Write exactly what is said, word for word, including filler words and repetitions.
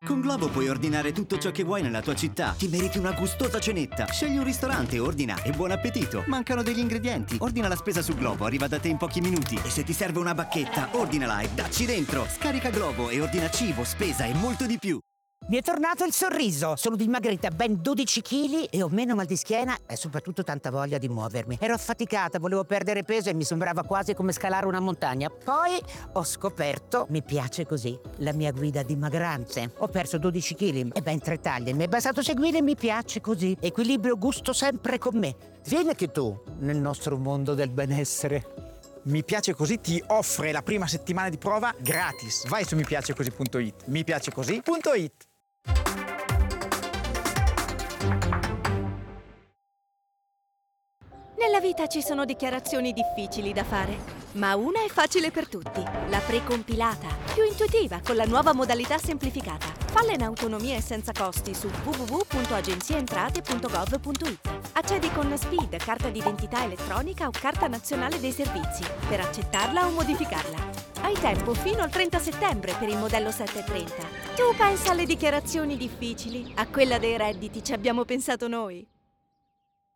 Con Glovo puoi ordinare tutto ciò che vuoi nella tua città. Ti meriti una gustosa cenetta. Scegli un ristorante, ordina e buon appetito. Mancano degli ingredienti. Ordina la spesa su Glovo, arriva da te in pochi minuti. E se ti serve una bacchetta, ordinala e dacci dentro. Scarica Glovo e ordina cibo, spesa e molto di più. Mi è tornato il sorriso, sono dimagrita ben dodici chili e ho meno mal di schiena e soprattutto tanta voglia di muovermi. Ero affaticata, volevo perdere peso e mi sembrava quasi come scalare una montagna. Poi ho scoperto, mi piace così, la mia guida dimagranze. Ho perso dodici chili e ben tre taglie. Mi è bastato seguire Mi piace così. Equilibrio gusto sempre con me. Vieni anche tu nel nostro mondo del benessere. Mi piace così ti offre la prima settimana di prova gratis. Vai su mipiacecosì punto it. mipiacecosì punto it. Nella vita ci sono dichiarazioni difficili da fare, ma una è facile per tutti, la precompilata, più intuitiva con la nuova modalità semplificata. Falla in autonomia e senza costi su w w w punto agenziaentrate punto gov punto it. Accedi con SPID, carta d'identità elettronica o carta nazionale dei servizi, per accettarla o modificarla. Hai tempo fino al trenta settembre per il modello settecentotrenta. Tu pensa alle dichiarazioni difficili, a quella dei redditi ci abbiamo pensato noi.